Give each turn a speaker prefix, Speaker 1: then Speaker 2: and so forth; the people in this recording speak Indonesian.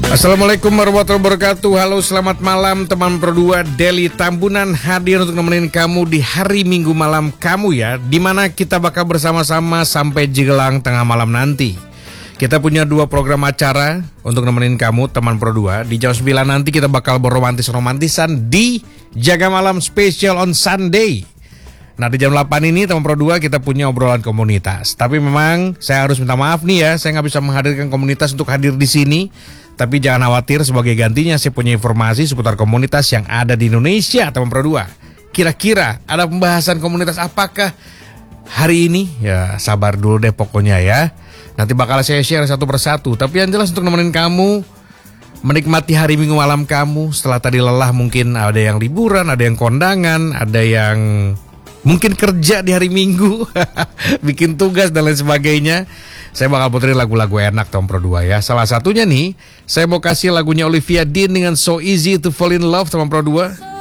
Speaker 1: Assalamualaikum warahmatullahi wabarakatuh. Halo, selamat malam teman Pro 2. Deli Tambunan hadir untuk nemenin kamu di hari Minggu malam kamu ya, dimana kita bakal bersama-sama sampai jelang tengah malam nanti. Kita punya 2 program acara untuk nemenin kamu teman Pro 2. Di jam 9 nanti kita bakal berromantis-romantisan di Jaga Malam Special on Sunday. Nah, di jam 8 ini teman Pro 2 kita punya obrolan komunitas. Tapi memang saya harus minta maaf nih ya, saya nggak bisa menghadirkan komunitas untuk hadir di sini. Tapi jangan khawatir, sebagai gantinya saya punya informasi seputar komunitas yang ada di Indonesia teman Pro 2. Kira-kira ada pembahasan komunitas apakah hari ini? Ya sabar dulu deh pokoknya ya. Nanti bakal saya share satu persatu. Tapi yang jelas untuk nemenin kamu menikmati hari Minggu malam kamu. Setelah tadi lelah, mungkin ada yang liburan, ada yang kondangan, ada yang mungkin kerja di hari Minggu, bikin tugas dan lain sebagainya. Saya bakal puterin lagu-lagu enak Tom Pro 2 ya. Salah satunya nih, saya mau kasih lagunya Olivia Dean dengan So Easy to Fall in Love Tom Pro 2.